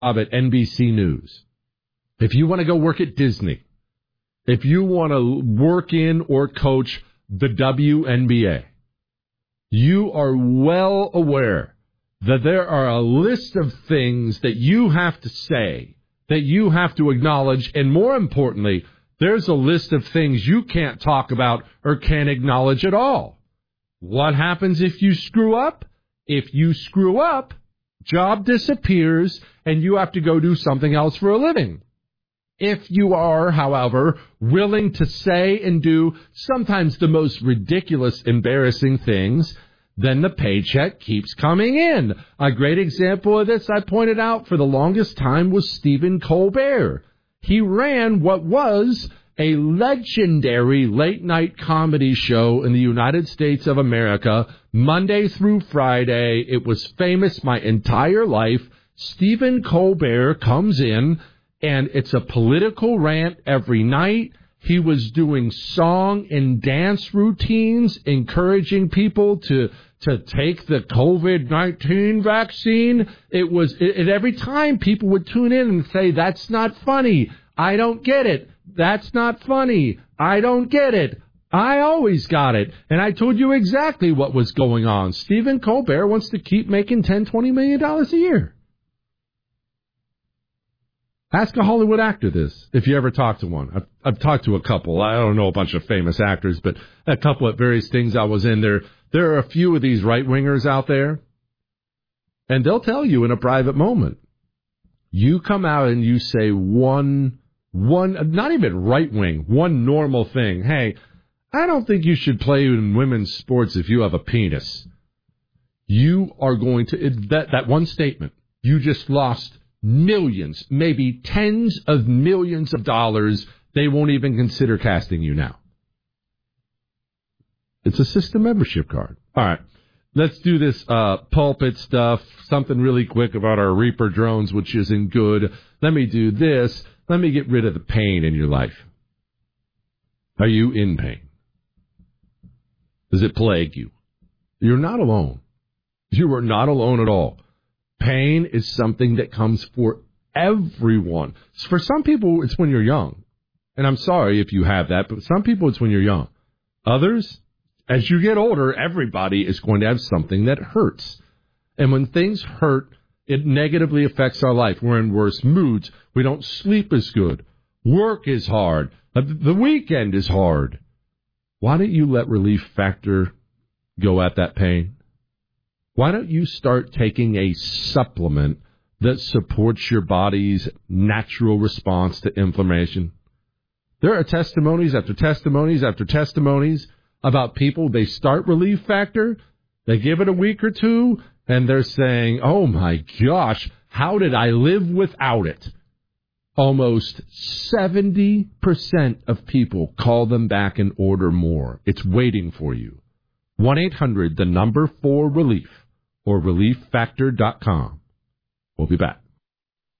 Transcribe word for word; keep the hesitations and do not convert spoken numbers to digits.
at N B C News, if you want to go work at Disney, if you want to work in or coach the W N B A, you are well aware that there are a list of things that you have to say, that you have to acknowledge, and more importantly, there's a list of things you can't talk about or can't acknowledge at all. What happens if you screw up? If you screw up, job disappears, and you have to go do something else for a living. If you are, however, willing to say and do sometimes the most ridiculous, embarrassing things, then the paycheck keeps coming in. A great example of this I pointed out for the longest time was Stephen Colbert. He ran what was a legendary late-night comedy show in the United States of America, Monday through Friday. It was famous my entire life. Stephen Colbert comes in, and it's a political rant every night. He was doing song and dance routines, encouraging people to to take the covid nineteen vaccine. It was, and every time people would tune in and say, "That's not funny. I don't get it. That's not funny. I don't get it. I always got it." And I told you exactly what was going on. Stephen Colbert wants to keep making ten, twenty million dollars a year. Ask a Hollywood actor this, if you ever talk to one. I've, I've talked to a couple. I don't know a bunch of famous actors, but a couple at various things I was in there. There are a few of these right-wingers out there, and they'll tell you in a private moment. You come out and you say one, one, not even right-wing, one normal thing. Hey, I don't think you should play in women's sports if you have a penis. You are going to, that, that one statement, you just lost millions, maybe tens of millions of dollars. They won't even consider casting you now. It's a system membership card. All right. Let's do this uh, pulpit stuff, something really quick about our Reaper drones, which isn't good. Let me do this. Let me get rid of the pain in your life. Are you in pain? Does it plague you? You're not alone. You are not alone at all. Pain is something that comes for everyone. For some people, it's when you're young. And I'm sorry if you have that, but some people, it's when you're young. Others, as you get older, everybody is going to have something that hurts. And when things hurt, it negatively affects our life. We're in worse moods. We don't sleep as good. Work is hard. The weekend is hard. Why don't you let Relief Factor go at that pain? Why don't you start taking a supplement that supports your body's natural response to inflammation? There are testimonies after testimonies after testimonies about people, they start Relief Factor, they give it a week or two, and they're saying, oh my gosh, how did I live without it? Almost seventy percent of people call them back and order more. It's waiting for you. one eight hundred, the number four relief, or relief factor dot com. We'll be back.